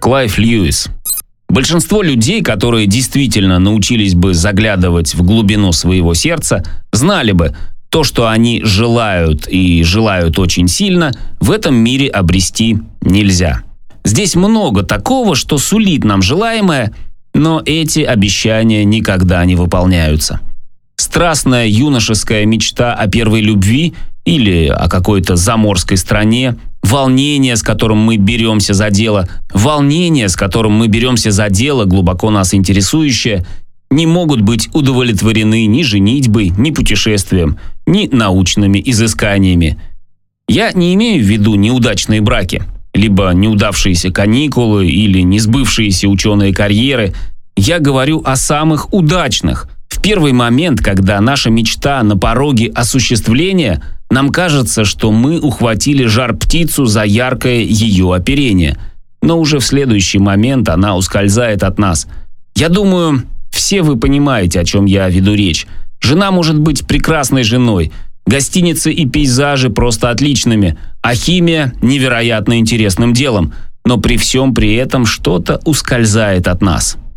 Клайв Льюис. Большинство людей, которые действительно научились бы заглядывать в глубину своего сердца, знали бы, то, что они желают и желают очень сильно, в этом мире обрести нельзя. Здесь много такого, что сулит нам желаемое, но эти обещания никогда не выполняются. Страстная юношеская мечта о первой любви или о какой-то заморской стране, волнение, с которым мы беремся за дело, глубоко нас интересующее, не могут быть удовлетворены ни женитьбой, ни путешествием, ни научными изысканиями. Я не имею в виду неудачные браки, либо неудавшиеся каникулы или несбывшиеся ученые карьеры. Я говорю о самых удачных. В первый момент, когда наша мечта на пороге осуществления, нам кажется, что мы ухватили жар-птицу за яркое ее оперение. Но уже в следующий момент она ускользает от нас. Я думаю, все вы понимаете, о чем я веду речь. Жена может быть прекрасной женой, гостиницы и пейзажи просто отличными, а химия невероятно интересным делом. Но при всем при этом что-то ускользает от нас.